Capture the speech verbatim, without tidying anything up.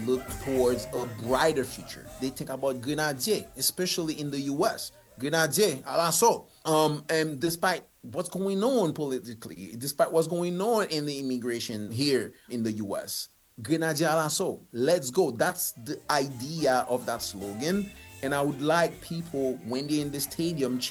look towards a brighter future. They think about Grenadier, especially in the U S. Grenadier, also. Um, and despite what's going on politically, despite what's going on in the immigration here in the U S, Grenadier Alasso, let's go. That's the idea of that slogan. And I would like people, when they're in the stadium,